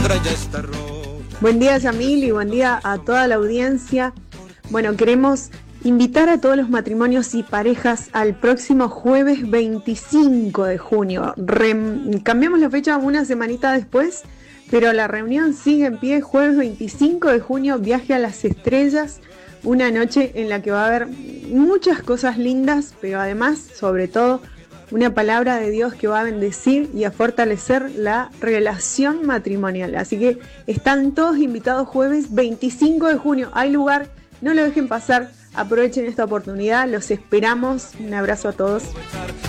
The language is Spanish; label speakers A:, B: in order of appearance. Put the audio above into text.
A: Buen día, Yamil, y buen día a toda la audiencia. Bueno, queremos invitar a todos los matrimonios y parejas al próximo jueves 25 de junio. Cambiamos la fecha una semanita después, pero la reunión sigue en pie. Jueves 25 de junio, Viaje a las Estrellas, una noche en la que va a haber muchas cosas lindas, pero además, sobre todo, una palabra de Dios que va a bendecir y a fortalecer la relación matrimonial. Así que están todos invitados jueves 25 de junio. Hay lugar, no lo dejen pasar, aprovechen esta oportunidad, los esperamos. Un abrazo a todos.